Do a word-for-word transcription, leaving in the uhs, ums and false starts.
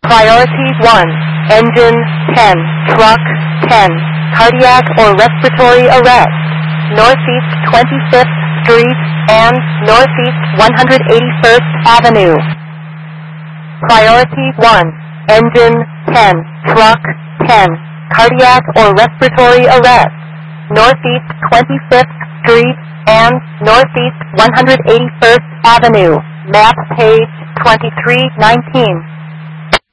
Priority one, engine ten, truck ten, cardiac or respiratory arrest, Northeast twenty-fifth Street and Northeast one hundred eighty-first Avenue. Priority one, engine ten, truck ten, cardiac or respiratory arrest, Northeast twenty-fifth Street and Northeast one hundred eighty-first Avenue. Map page twenty-three nineteen.